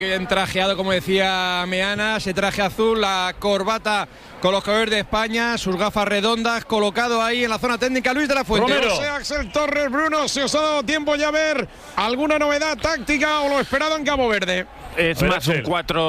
Trajeado, como decía Meana, ese traje azul, la corbata con los colores de España, sus gafas redondas, colocado ahí en la zona técnica Luis de la Fuente. Romero. José Axel Torres, Bruno, ¿se os ha dado tiempo ya a ver alguna novedad táctica o lo esperado en Cabo Verde? Es más un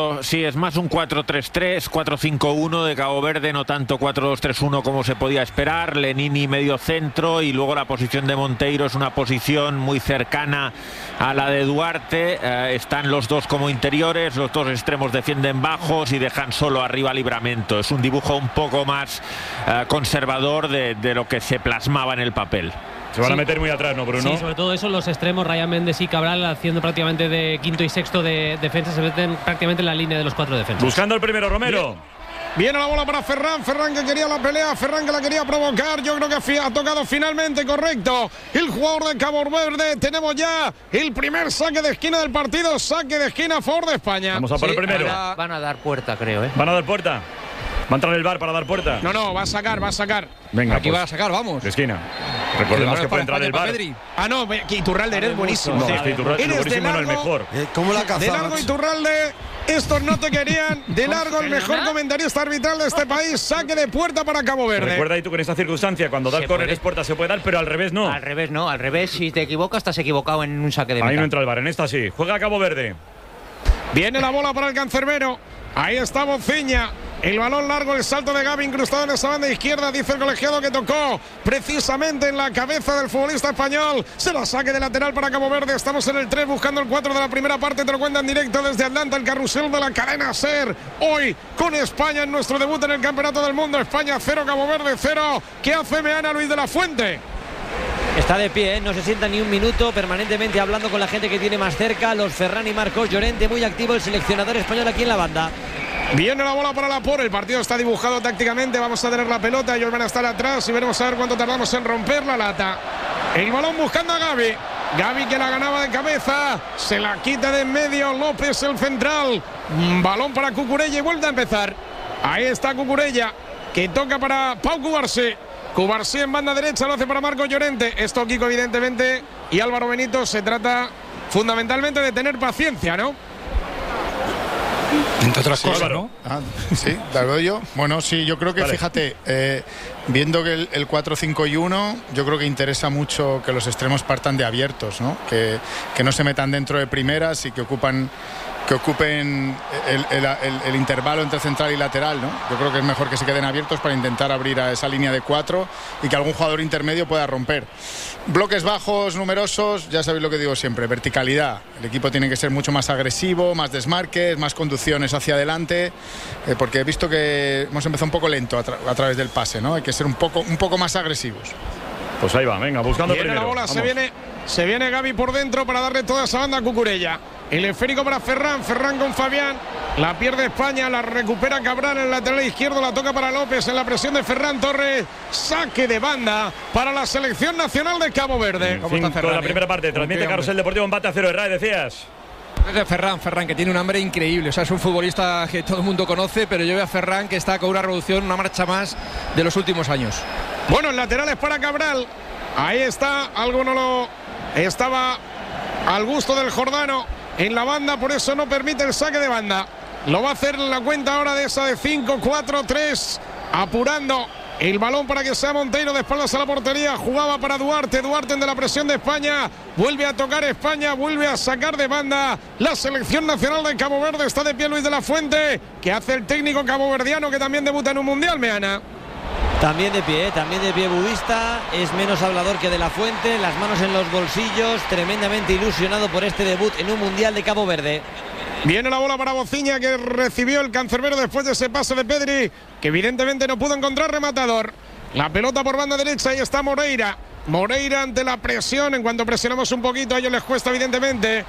4-3-3, 4-5-1 de Cabo Verde, no tanto 4-2-3-1 como se podía esperar. Lenini medio centro y luego la posición de Monteiro es una posición muy cercana a la de Duarte. Están los dos como interiores, los dos extremos defienden bajos y dejan solo arriba Livramento. Es un dibujo un poco más conservador de lo que se plasmaba en el papel. Se van a meter muy atrás, ¿no, Bruno? Sí, sobre todo eso, los extremos, Ryan Méndez y Cabral, haciendo prácticamente de quinto y sexto de defensa, se meten prácticamente en la línea de los cuatro defensas. Buscando el primero, Romero. Viene la bola para Ferran, Ferran que quería la pelea, Ferran que la quería provocar, yo creo que ha tocado finalmente, correcto, el jugador de Cabo Verde. Tenemos ya el primer saque de esquina del partido, saque de esquina a favor de España. Vamos a por el primero. Van a dar puerta, creo, ¿eh? Van a dar puerta. Va a entrar el VAR para dar puerta. No, va a sacar. Venga, aquí va a sacar, vamos. De esquina. Recordemos que puede entrar el VAR. Ah, no, Iturralde, eres buenísimo. No, Iturralde es buenísimo, no el mejor. ¿Cómo la de largo Iturralde, estos no te querían. De largo el mejor comentarista arbitral de este país. Saque de puerta para Cabo Verde. Recuerda ahí tú que en esta circunstancia, cuando da el córner es puerta, se puede dar, pero al revés no. Al revés, si te equivocas, estás equivocado en un saque de meta. Ahí no entra el VAR, en esta sí. Juega Cabo Verde. Viene la bola para el cancerbero. Ahí está Bociña. El balón largo, el salto de Gavi incrustado en esa banda izquierda. Dice el colegiado que tocó precisamente en la cabeza del futbolista español. Se la saque de lateral para Cabo Verde. Estamos en el 3 buscando el 4 de la primera parte. Te lo cuentan directo desde Atlanta, el carrusel de la cadena SER. Hoy con España en nuestro debut en el Campeonato del Mundo. España 0, Cabo Verde 0. ¿Qué hace Meana, Luis de la Fuente? Está de pie, no se sienta ni un minuto, permanentemente hablando con la gente que tiene más cerca. Los Ferran y Marcos Llorente, muy activo el seleccionador español aquí en la banda. Viene la bola para Laporte, el partido está dibujado tácticamente, vamos a tener la pelota, ellos van a estar atrás y veremos a ver cuánto tardamos en romper la lata. El balón buscando a Gavi, Gavi que la ganaba de cabeza, se la quita de en medio, López el central, balón para Cucurella y vuelve a empezar. Ahí está Cucurella, que toca para Pau Cubarsí. Cubarsí en banda derecha, lo hace para Marcos Llorente. Esto, Kiko, evidentemente, y Álvaro Benito, se trata fundamentalmente de tener paciencia, ¿no? Entre otras sí, cosas, ¿no? Sí, ¿la veo yo? Bueno, sí, yo creo que, vale. Fíjate, viendo que el 4-5-1, yo creo que interesa mucho que los extremos partan de abiertos, ¿no? Que no se metan dentro de primeras y que ocupen el intervalo entre central y lateral, ¿no? Yo creo que es mejor que se queden abiertos para intentar abrir a esa línea de 4 y que algún jugador intermedio pueda romper. Bloques bajos, numerosos, ya sabéis lo que digo siempre, verticalidad. El equipo tiene que ser mucho más agresivo, más desmarques, más conducciones hacia adelante, porque he visto que hemos empezado un poco lento a través del pase, ¿no? Hay que ser un poco más agresivos. Pues ahí va, venga, buscando viene primero. La bola, se viene Gavi por dentro para darle toda esa banda a Cucurella. El esférico para Ferran, Ferran con Fabián. La pierde España, la recupera Cabral en el lateral izquierdo, la toca para López en la presión de Ferran Torres. Saque de banda para la selección nacional de Cabo Verde. ¿Cómo está Ferran? La primera parte, transmite Carrusel Deportivo, embate a 0 de RAE, decías. Ferran, que tiene un hambre increíble. O sea, es un futbolista que todo el mundo conoce, pero yo veo a Ferran que está con una revolución, una marcha más de los últimos años. Bueno, el lateral es para Cabral. Ahí está, algo no lo estaba al gusto del Jordano en la banda, por eso no permite el saque de banda. Lo va a hacer en la cuenta ahora de esa de 5-4-3, apurando el balón para que sea Monteiro de espaldas a la portería. Jugaba para Duarte de la presión de España. Vuelve a tocar España, vuelve a sacar de banda. La selección nacional de Cabo Verde está de pie Luis de la Fuente. ¿Qué hace el técnico caboverdiano que también debuta en un mundial, Meana? También de pie Budista, es menos hablador que de la Fuente, las manos en los bolsillos, tremendamente ilusionado por este debut en un mundial de Cabo Verde. Viene la bola para Bociña, que recibió el cancerbero después de ese pase de Pedri, que evidentemente no pudo encontrar rematador. La pelota por banda derecha, y está Moreira ante la presión. En cuanto presionamos un poquito, a ellos les cuesta evidentemente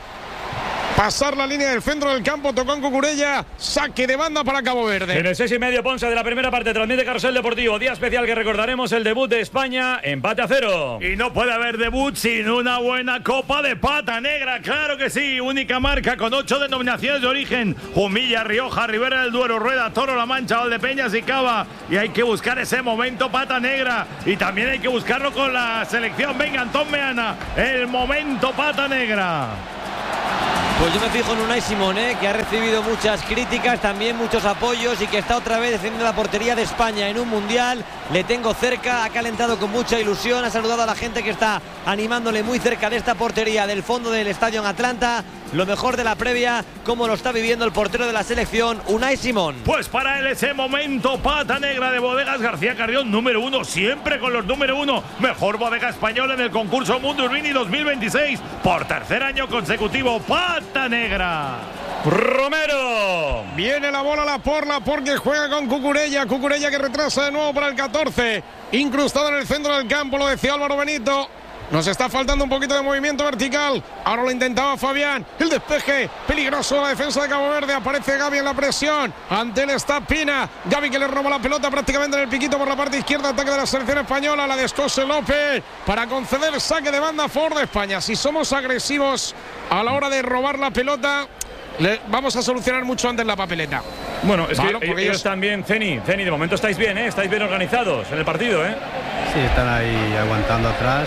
pasar la línea del centro del campo. Tocó en Cucurella, saque de banda para Cabo Verde. En el 6:30, Ponce, de la primera parte, transmite Carrusel Deportivo. Día especial que recordaremos, el debut de España, empate a 0. Y no puede haber debut sin una buena copa de pata negra, claro que sí. Única marca con 8 denominaciones de origen: Jumilla, Rioja, Ribera del Duero, Rueda, Toro, La Mancha, Valdepeñas y Cava. Y hay que buscar ese momento pata negra, y también hay que buscarlo con la selección. Venga, Antón Meana, el momento pata negra. Pues yo me fijo en Unai Simón, que ha recibido muchas críticas, también muchos apoyos y que está otra vez defendiendo la portería de España en un mundial. Le tengo cerca, ha calentado con mucha ilusión, ha saludado a la gente que está animándole muy cerca de esta portería del fondo del estadio en Atlanta. Lo mejor de la previa, cómo lo está viviendo el portero de la selección, Unai Simón. Pues para él ese momento, pata negra de Bodegas García Carrión, número 1, siempre con los número 1. Mejor bodega española en el concurso Mundo Urbini 2026. Por tercer año consecutivo, pata negra. Romero. Viene la bola Laporte porque juega con Cucurella. Cucurella que retrasa de nuevo para el 14. Incrustado en el centro del campo, lo decía Álvaro Benito. Nos está faltando un poquito de movimiento vertical. Ahora lo intentaba Fabián. El despeje peligroso de la defensa de Cabo Verde. Aparece Gavi en la presión. Ante él está Pina. Gavi que le roba la pelota prácticamente en el piquito por la parte izquierda. Ataque de la selección española. La descose López para conceder el saque de banda a favor de España. Si somos agresivos a la hora de robar la pelota, vamos a solucionar mucho antes la papeleta. Bueno, es que ellos están bien, Ceni, de momento estáis bien, estáis bien organizados en el partido, Sí, están ahí aguantando atrás,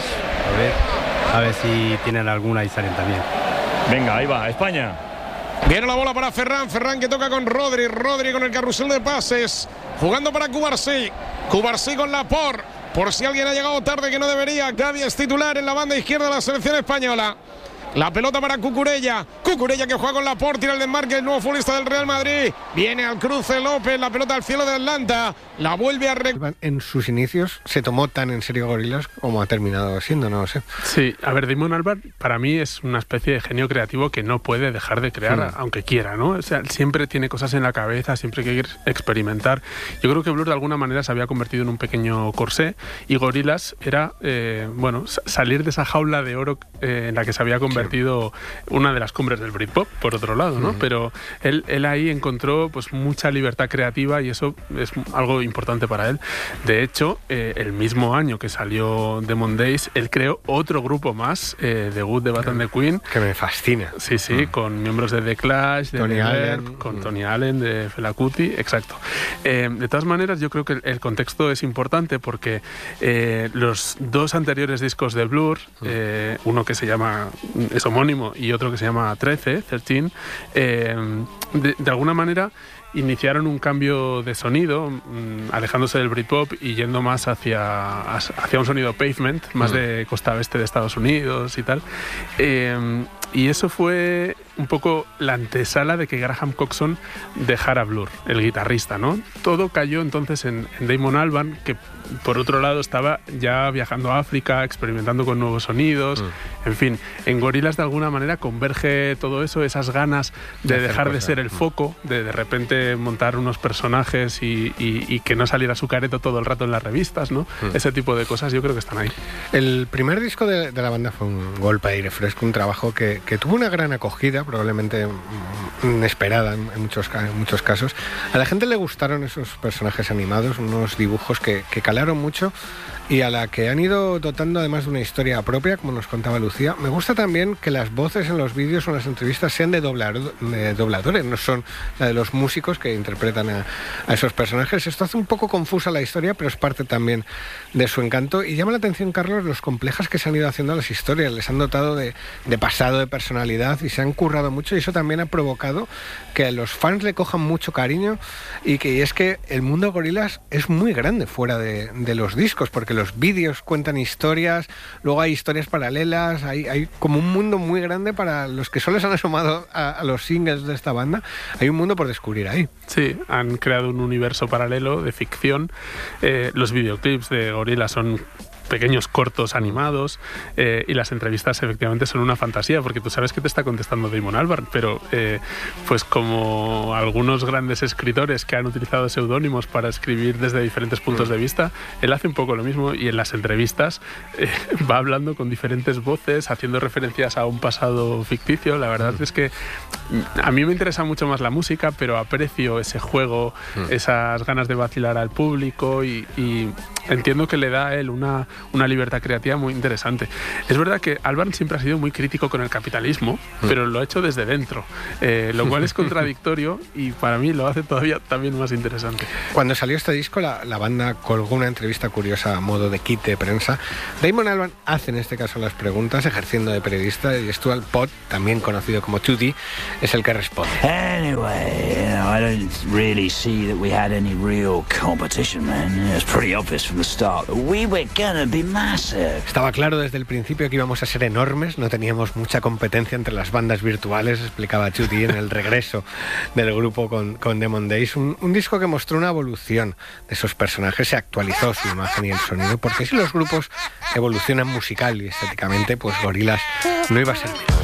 a ver si tienen alguna y salen también. Venga, ahí va, España. Viene la bola para Ferran que toca con Rodri con el carrusel de pases, jugando para Cubarsí con Laporte, por si alguien ha llegado tarde que no debería. Gavi es titular en la banda izquierda de la selección española. La pelota para Cucurella que juega con Laporte, tira el desmarque, el nuevo futbolista del Real Madrid. Viene al cruce López, la pelota al cielo de Atlanta. La vuelve a... En sus inicios se tomó tan en serio Gorillaz como ha terminado siendo, no lo sé. Sí, a ver, Damon Albarn para mí es una especie de genio creativo que no puede dejar de crear, aunque quiera, ¿no? O sea, siempre tiene cosas en la cabeza, siempre hay que experimentar. Yo creo que Blur de alguna manera se había convertido en un pequeño corsé y Gorillaz era, salir de esa jaula de oro en la que se había convertido una de las cumbres del Britpop, por otro lado, ¿no? Pero él ahí encontró pues mucha libertad creativa y eso es algo importante para él. De hecho, el mismo año que salió Demon Days, él creó otro grupo más, The Good, The Bad and The Queen. Que me fascina. Sí, con miembros de The Clash, de Tony Allen, con Tony Allen, de Fela Kuti, exacto. De todas maneras, yo creo que el contexto es importante porque los dos anteriores discos de Blur, uno que se llama... es homónimo y otro que se llama 13, de alguna manera iniciaron un cambio de sonido, alejándose del Britpop y yendo más hacia un sonido pavement, más de costa oeste de Estados Unidos y tal. Y eso fue un poco la antesala de que Graham Coxon dejara Blur, el guitarrista, ¿no? Todo cayó entonces en Damon Albarn, que por otro lado estaba ya viajando a África, experimentando con nuevos sonidos. En fin, en Gorillaz de alguna manera converge todo eso, esas ganas de dejar de ser el foco, de repente montar unos personajes y que no saliera su careto todo el rato en las revistas, ¿no? Ese tipo de cosas yo creo que están ahí. El primer disco de la banda fue un golpe de aire fresco, un trabajo que tuvo una gran acogida, probablemente inesperada en muchos casos. A la gente le gustaron esos personajes animados, unos dibujos que calaron mucho y a la que han ido dotando además de una historia propia, como nos contaba Lucía. Me gusta también que las voces en los vídeos o en las entrevistas sean de dobladores, no son la de los músicos que interpretan a esos personajes. Esto hace un poco confusa la historia, pero es parte también de su encanto. Y llama la atención, Carlos, los complejas que se han ido haciendo a las historias. Les han dotado de pasado, de personalidad y se han currado mucho, y eso también ha provocado que los fans le cojan mucho cariño y es que el mundo de Gorillaz es muy grande fuera de los discos, porque los vídeos cuentan historias, luego hay historias paralelas, hay como un mundo muy grande para los que solo se han asomado a los singles de esta banda. Hay un mundo por descubrir ahí. Sí, han creado un universo paralelo de ficción. Los videoclips de Gorillaz son pequeños cortos animados y las entrevistas efectivamente son una fantasía, porque tú sabes que te está contestando Damon Albarn, pero pues como algunos grandes escritores que han utilizado seudónimos para escribir desde diferentes puntos de vista, él hace un poco lo mismo y en las entrevistas va hablando con diferentes voces, haciendo referencias a un pasado ficticio. La verdad es que a mí me interesa mucho más la música, pero aprecio ese juego, esas ganas de vacilar al público y entiendo que le da a él una una libertad creativa muy interesante. Es verdad que Albarn siempre ha sido muy crítico con el capitalismo, pero lo ha hecho desde dentro, lo cual es contradictorio y para mí lo hace todavía también más interesante. Cuando salió este disco, la banda colgó una entrevista curiosa a modo de kit de prensa. Damon Albarn hace en este caso las preguntas, ejerciendo de periodista, y Stuart Pott, también conocido como 2D, es el que responde. Anyway, I don't really see that we had any real competition, man. It's pretty obvious from the start that we were gonna be massive. Estaba claro desde el principio que íbamos a ser enormes, no teníamos mucha competencia entre las bandas virtuales, explicaba 2D en el regreso del grupo con Demon Days. Un disco que mostró una evolución de esos personajes, se actualizó su imagen y el sonido, porque si los grupos evolucionan musical y estéticamente, pues Gorillaz no iba a ser menos.